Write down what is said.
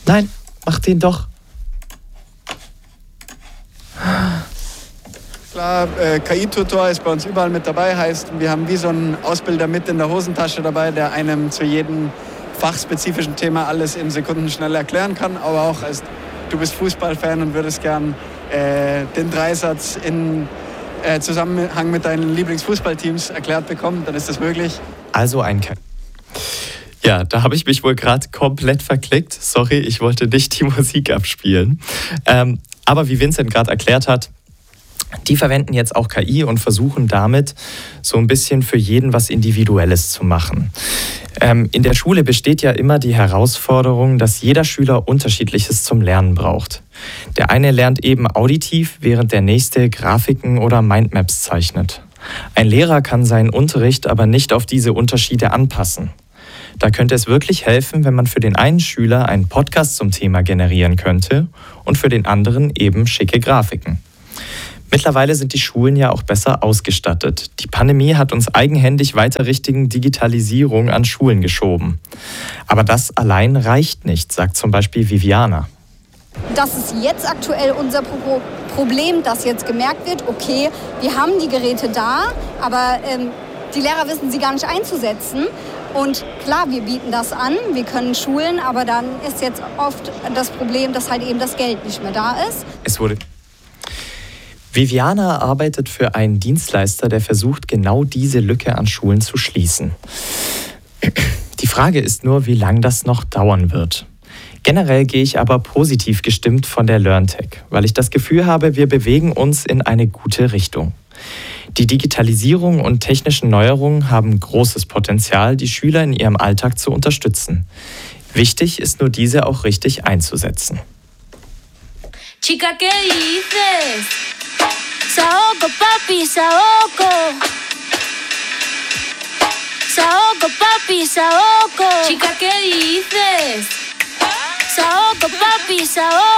Nein, mach den doch. Klar, KI-Tutor ist bei uns überall mit dabei, heißt, wir haben wie so einen Ausbilder mit in der Hosentasche dabei, der einem zu jedem fachspezifischen Thema alles in Sekunden schnell erklären kann, aber auch als du bist Fußballfan und würdest gern den Dreisatz in Zusammenhang mit deinen Lieblingsfußballteams erklärt bekommen, dann ist das möglich. Also Ja, da habe ich mich wohl gerade komplett verklickt. Sorry, ich wollte nicht die Musik abspielen. Aber wie Vincent gerade erklärt hat, die verwenden jetzt auch KI und versuchen damit so ein bisschen für jeden was Individuelles zu machen. In der Schule besteht ja immer die Herausforderung, dass jeder Schüler Unterschiedliches zum Lernen braucht. Der eine lernt eben auditiv, während der nächste Grafiken oder Mindmaps zeichnet. Ein Lehrer kann seinen Unterricht aber nicht auf diese Unterschiede anpassen. Da könnte es wirklich helfen, wenn man für den einen Schüler einen Podcast zum Thema generieren könnte und für den anderen eben schicke Grafiken. Mittlerweile sind die Schulen ja auch besser ausgestattet. Die Pandemie hat uns eigenhändig weiter Richtung Digitalisierung an Schulen geschoben. Aber das allein reicht nicht, sagt zum Beispiel Viviana. Das ist jetzt aktuell unser Problem, dass jetzt gemerkt wird, okay, wir haben die Geräte da, aber die Lehrer wissen sie gar nicht einzusetzen. Und klar, wir bieten das an, wir können schulen, aber dann ist jetzt oft das Problem, dass halt eben das Geld nicht mehr da ist. Viviana arbeitet für einen Dienstleister, der versucht, genau diese Lücke an Schulen zu schließen. Die Frage ist nur, wie lange das noch dauern wird. Generell gehe ich aber positiv gestimmt von der LearnTech, weil ich das Gefühl habe, wir bewegen uns in eine gute Richtung. Die Digitalisierung und technischen Neuerungen haben großes Potenzial, die Schüler in ihrem Alltag zu unterstützen. Wichtig ist nur, diese auch richtig einzusetzen. Chica, ¿qué dices? Saoco, papi, saoco. Saoco, papi, saoco. Chica, ¿qué dices? Saoco, papi, saoco.